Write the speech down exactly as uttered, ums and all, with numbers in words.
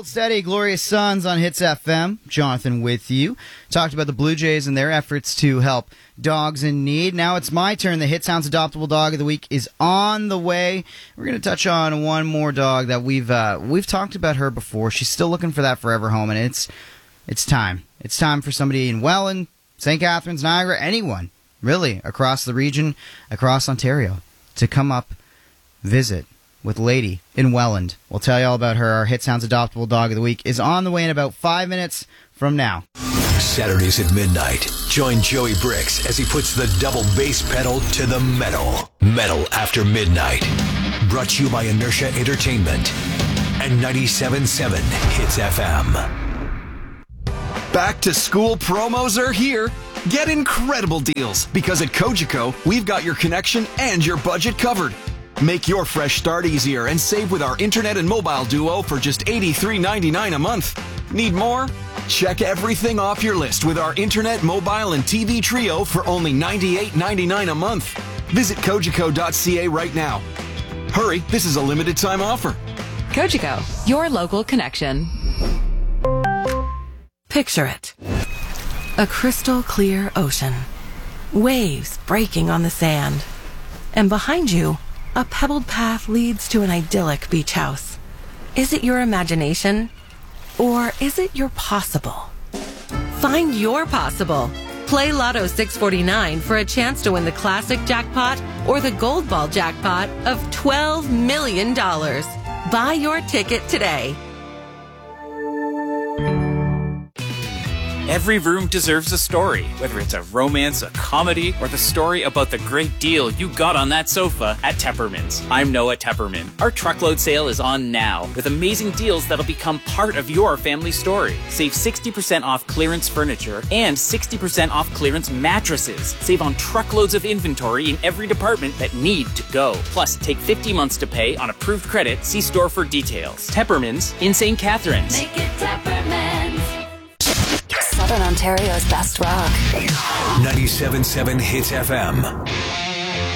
Hold steady, Glorious Sons on Hits F M. Jonathan with you. Talked about the Blue Jays and their efforts to help dogs in need. Now it's my turn. The Hit Sounds Adoptable Dog of the Week is on the way. We're going to touch on one more dog that we've uh, we've talked about her before. She's still looking for that forever home, and it's it's time. It's time for somebody in Welland, Saint Catharines, Niagara, anyone, really, across the region, across Ontario, to come up, visit with Lady in Welland. We'll tell you all about her. Our Hit Sounds Adoptable Dog of the Week is on the way in about five minutes from now. Saturdays at midnight, join Joey Bricks as he puts the double bass pedal to the metal. Metal After Midnight. Brought to you by Inertia Entertainment and ninety-seven point seven Hits F M. Back to school promos are here. Get incredible deals because at Cogeco, we've got your connection and your budget covered. Make your fresh start easier and save with our internet and mobile duo for just eighty-three ninety-nine a month. Need more? Check everything off your list with our internet, mobile, and T V trio for only ninety-eight ninety-nine a month. Visit cogeco dot c a right now. Hurry, this is a limited time offer. Cogeco, your local connection. Picture it. A crystal clear ocean. Waves breaking on the sand. And behind you, a pebbled path leads to an idyllic beach house. Is it your imagination? Or is it your possible? Find your possible. Play Lotto six forty-nine for a chance to win the classic jackpot or the gold ball jackpot of twelve million dollars. Buy your ticket today. Every room deserves a story, whether it's a romance, a comedy, or the story about the great deal you got on that sofa at Tepperman's. I'm Noah Tepperman. Our truckload sale is on now, with amazing deals that'll become part of your family story. Save sixty percent off clearance furniture and sixty percent off clearance mattresses. Save on truckloads of inventory in every department that need to go. Plus, take fifty months to pay on approved credit. See store for details. Tepperman's in Saint Catharines. Make it Tepperman's. Southern Ontario's best rock. ninety-seven point seven Hits F M.